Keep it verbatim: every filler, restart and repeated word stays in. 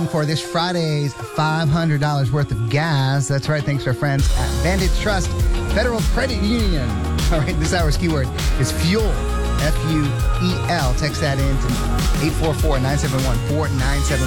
looking for this Friday's five hundred dollars worth of gas. That's right, thanks to our friends at Vantage Trust Federal Credit Union. All right, this hour's keyword is fuel, F U E L. Text that in to eight four four, nine seven one, four nine seven one.